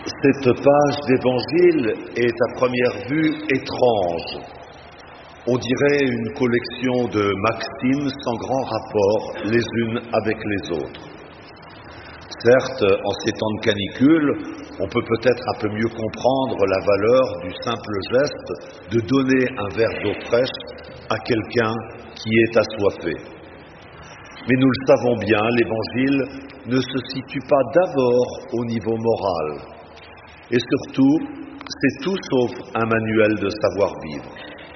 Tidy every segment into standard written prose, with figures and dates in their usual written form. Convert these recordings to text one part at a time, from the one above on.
Cette page d'évangile est à première vue étrange. On dirait une collection de maximes sans grand rapport les unes avec les autres. Certes, en ces temps de canicule, on peut peut-être un peu mieux comprendre la valeur du simple geste de donner un verre d'eau fraîche à quelqu'un qui est assoiffé. Mais nous le savons bien, l'Évangile ne se situe pas d'abord au niveau moral. Et surtout, c'est tout sauf un manuel de savoir-vivre.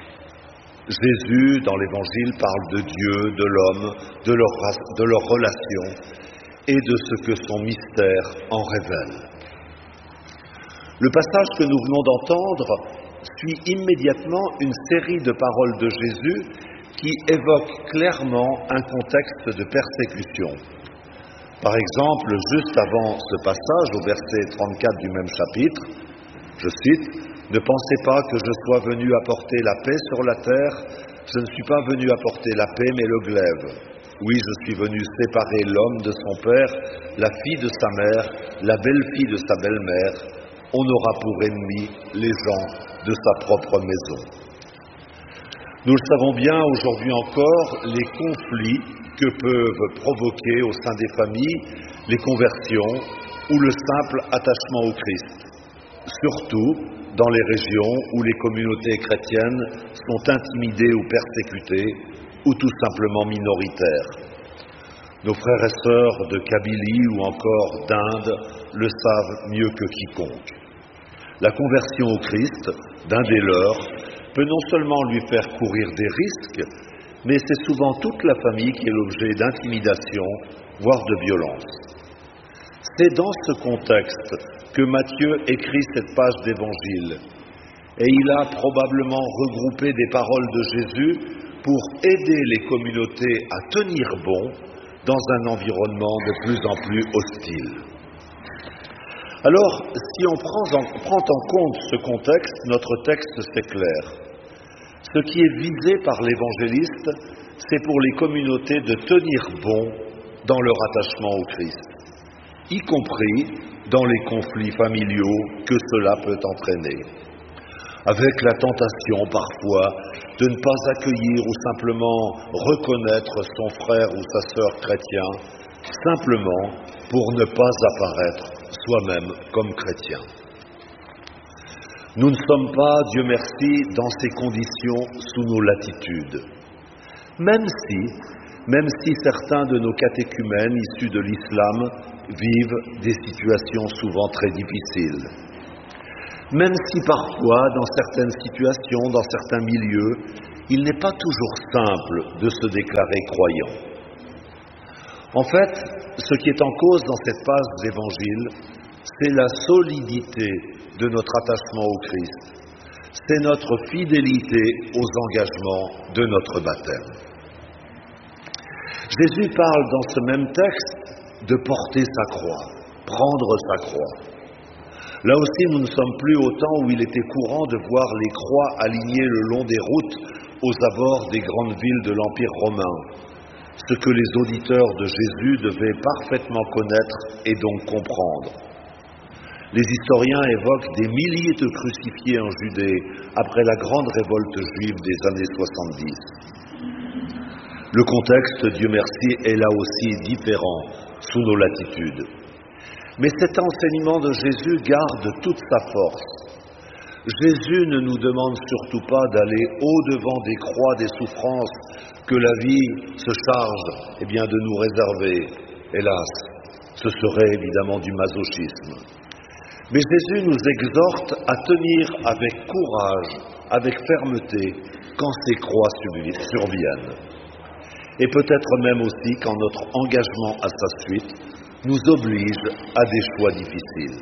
Jésus, dans l'Évangile, parle de Dieu, de l'homme, de leur relation et de ce que son mystère en révèle. Le passage que nous venons d'entendre suit immédiatement une série de paroles de Jésus qui évoquent clairement un contexte de persécution. Par exemple, juste avant ce passage, au verset 34 du même chapitre, je cite, « Ne pensez pas que je sois venu apporter la paix sur la terre, je ne suis pas venu apporter la paix mais le glaive. Oui, je suis venu séparer l'homme de son père, la fille de sa mère, la belle-fille de sa belle-mère. On aura pour ennemis les gens de sa propre maison. » Nous le savons bien, aujourd'hui encore, les conflits que peuvent provoquer au sein des familles les conversions ou le simple attachement au Christ, surtout dans les régions où les communautés chrétiennes sont intimidées ou persécutées ou tout simplement minoritaires. Nos frères et sœurs de Kabylie ou encore d'Inde le savent mieux que quiconque. La conversion au Christ d'un des leurs peut non seulement lui faire courir des risques, mais c'est souvent toute la famille qui est l'objet d'intimidation, voire de violence. C'est dans ce contexte que Matthieu écrit cette page d'évangile, et il a probablement regroupé des paroles de Jésus pour aider les communautés à tenir bon dans un environnement de plus en plus hostile. Alors, si on prend en compte ce contexte, notre texte c'est clair. Ce qui est visé par l'évangéliste, c'est pour les communautés de tenir bon dans leur attachement au Christ, y compris dans les conflits familiaux que cela peut entraîner, avec la tentation parfois de ne pas accueillir ou simplement reconnaître son frère ou sa sœur chrétien, simplement pour ne pas apparaître soi-même comme chrétien. Nous ne sommes pas, Dieu merci, dans ces conditions sous nos latitudes, même si certains de nos catéchumènes issus de l'islam vivent des situations souvent très difficiles, même si parfois, dans certaines situations, dans certains milieux, il n'est pas toujours simple de se déclarer croyant. En fait, ce qui est en cause dans cette page d'Évangile, c'est la solidité de notre attachement au Christ. C'est notre fidélité aux engagements de notre baptême. Jésus parle dans ce même texte de porter sa croix, prendre sa croix. Là aussi, nous ne sommes plus au temps où il était courant de voir les croix alignées le long des routes aux abords des grandes villes de l'Empire romain, ce que les auditeurs de Jésus devaient parfaitement connaître et donc comprendre. Les historiens évoquent des milliers de crucifiés en Judée après la grande révolte juive des années 70. Le contexte, Dieu merci, est là aussi différent sous nos latitudes. Mais cet enseignement de Jésus garde toute sa force. Jésus ne nous demande surtout pas d'aller au-devant des croix des souffrances que la vie se charge de nous réserver. Hélas, ce serait évidemment du masochisme. Mais Jésus nous exhorte à tenir avec courage, avec fermeté, quand ces croix surviennent. Et peut-être même aussi quand notre engagement à sa suite nous oblige à des choix difficiles.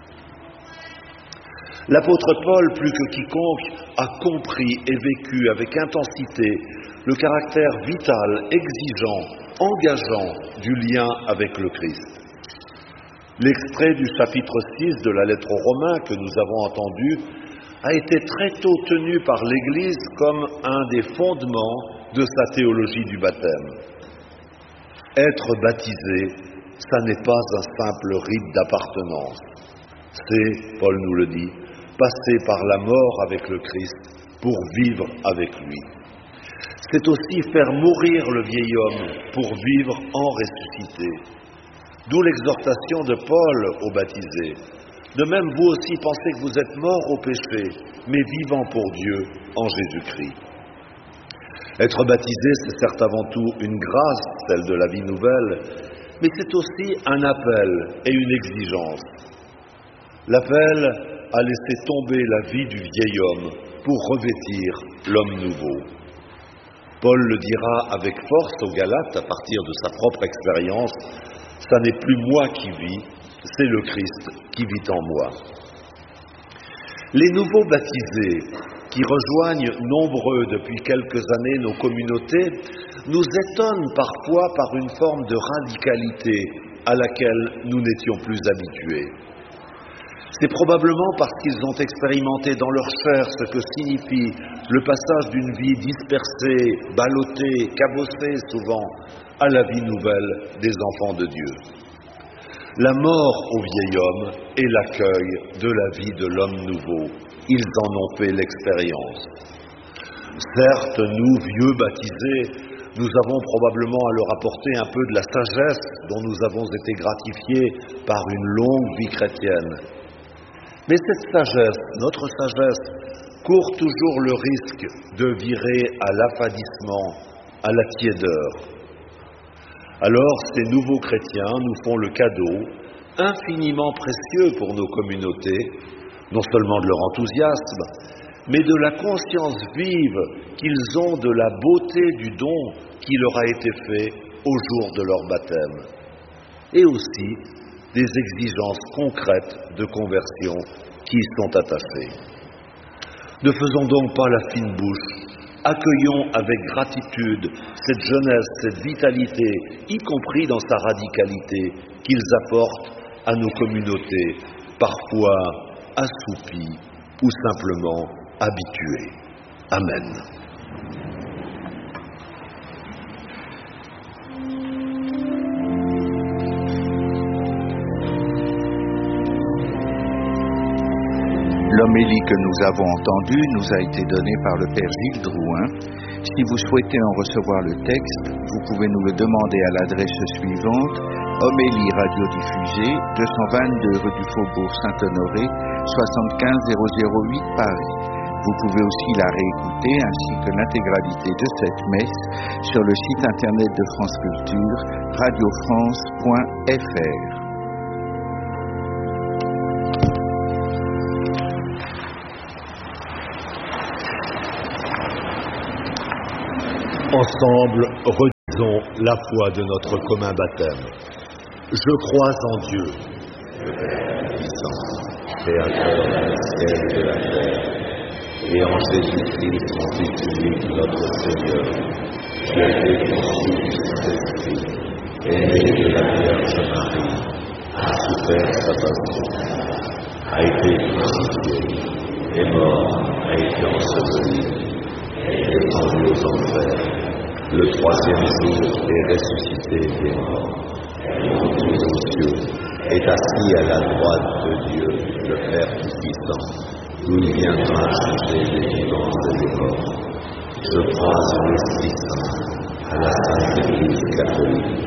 L'apôtre Paul, plus que quiconque, a compris et vécu avec intensité le caractère vital, exigeant, engageant du lien avec le Christ. L'extrait du chapitre 6 de la lettre aux Romains que nous avons entendu a été très tôt tenu par l'Église comme un des fondements de sa théologie du baptême. Être baptisé, ça n'est pas un simple rite d'appartenance. C'est, Paul nous le dit, passer par la mort avec le Christ pour vivre avec lui. C'est aussi faire mourir le vieil homme pour vivre en ressuscité. D'où l'exhortation de Paul aux baptisés. De même, vous aussi pensez que vous êtes morts au péché, mais vivants pour Dieu en Jésus-Christ. Être baptisé, c'est certes avant tout une grâce, celle de la vie nouvelle, mais c'est aussi un appel et une exigence. L'appel à laisser tomber la vie du vieil homme pour revêtir l'homme nouveau. Paul le dira avec force aux Galates à partir de sa propre expérience, « Ça n'est plus moi qui vis, c'est le Christ qui vit en moi. » Les nouveaux baptisés, qui rejoignent nombreux depuis quelques années nos communautés, nous étonnent parfois par une forme de radicalité à laquelle nous n'étions plus habitués. C'est probablement parce qu'ils ont expérimenté dans leur chair ce que signifie le passage d'une vie dispersée, ballottée, cabossée souvent, à la vie nouvelle des enfants de Dieu. La mort au vieil homme et l'accueil de la vie de l'homme nouveau, ils en ont fait l'expérience. Certes, nous, vieux baptisés, nous avons probablement à leur apporter un peu de la sagesse dont nous avons été gratifiés par une longue vie chrétienne. Mais cette sagesse, notre sagesse, court toujours le risque de virer à l'affadissement, à la tiédeur. Alors, ces nouveaux chrétiens nous font le cadeau, infiniment précieux pour nos communautés, non seulement de leur enthousiasme, mais de la conscience vive qu'ils ont de la beauté du don qui leur a été fait au jour de leur baptême, et aussi des exigences concrètes de conversion qui y sont attachées. Ne faisons donc pas la fine bouche, accueillons avec gratitude cette jeunesse, cette vitalité, y compris dans sa radicalité, qu'ils apportent à nos communautés, parfois assoupies ou simplement habituées. Amen. L'homélie que nous avons entendue nous a été donnée par le Père Gilles Drouin. Si vous souhaitez en recevoir le texte, vous pouvez nous le demander à l'adresse suivante: Homélie radiodiffusée, 222 rue du Faubourg Saint-Honoré, 75 008 Paris. Vous pouvez aussi la réécouter ainsi que l'intégralité de cette messe sur le site internet de France Culture, radiofrance.fr. Ensemble, redisons la foi de notre commun baptême. Je crois en Dieu, le Père puissant, créateur du ciel et de la terre, et en Jésus-Christ, son Fils unique, notre Seigneur, qui a été conçu du Saint-Esprit, est né de la Vierge Marie, a souffert sa passion, a été crucifié, est mort, a été enseveli, est descendu aux enfers, le troisième jour est ressuscité des morts, est monté aux cieux, est assis à la droite de Dieu, le Père Tout-Puissant, d'où il viendra juger les vivants et les morts. Je crois en l'Esprit Saint, à la Sainte Église catholique,